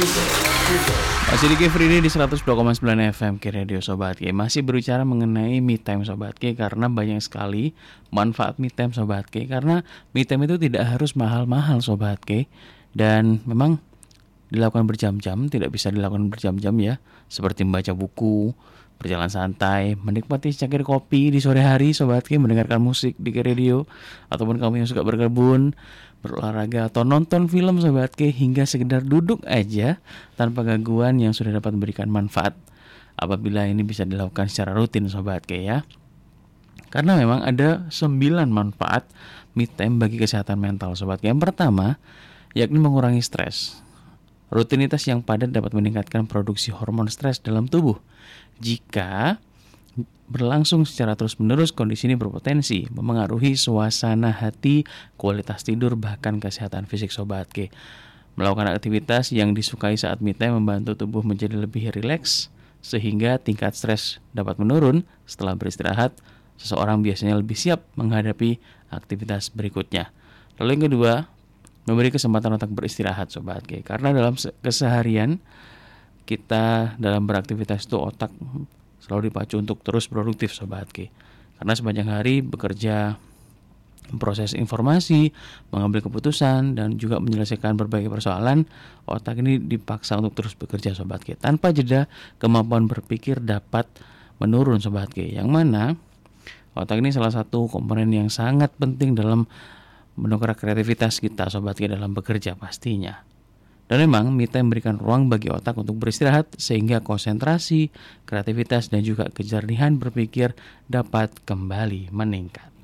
Masih di Free Day di 102,9 FM K Radio Sobat K. Masih berbicara mengenai me time Sobat K, karena banyak sekali manfaat me time Sobat K. Karena me time itu tidak harus mahal-mahal Sobat K, dan memang dilakukan berjam-jam, tidak bisa dilakukan berjam-jam ya. Seperti membaca buku, berjalan santai, menikmati secangkir kopi di sore hari Sobat K, mendengarkan musik di K Radio, ataupun kamu yang suka berkebun, berolahraga, atau nonton film Sobat K, hingga sekedar duduk aja tanpa gangguan yang sudah dapat memberikan manfaat apabila ini bisa dilakukan secara rutin Sobat K ya. Karena memang ada 9 manfaat me time bagi kesehatan mental Sobat K. Yang pertama, yakni mengurangi stres. Rutinitas yang padat dapat meningkatkan produksi hormon stres dalam tubuh. Jika berlangsung secara terus-menerus, kondisi ini berpotensi memengaruhi suasana hati, kualitas tidur, bahkan kesehatan fisik Sobat K. Melakukan aktivitas yang disukai saat me time membantu tubuh menjadi lebih rileks, sehingga tingkat stres dapat menurun. Setelah beristirahat, seseorang biasanya lebih siap menghadapi aktivitas berikutnya. Lalu yang kedua, memberi kesempatan otak beristirahat Sobat K. Karena dalam keseharian kita dalam beraktivitas itu otak selalu dipacu untuk terus produktif Sobat K. Karena sepanjang hari bekerja, memproses informasi, mengambil keputusan, dan juga menyelesaikan berbagai persoalan, otak ini dipaksa untuk terus bekerja Sobat K. Tanpa jeda, kemampuan berpikir dapat menurun Sobat K. Yang mana otak ini salah satu komponen yang sangat penting dalam mendongkrak kreativitas kita Sobat K dalam bekerja pastinya. Dan memang me time memberikan ruang bagi otak untuk beristirahat, sehingga konsentrasi, kreativitas, dan juga kejernihan berpikir dapat kembali meningkat.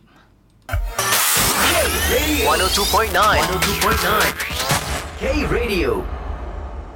102.9 K Radio.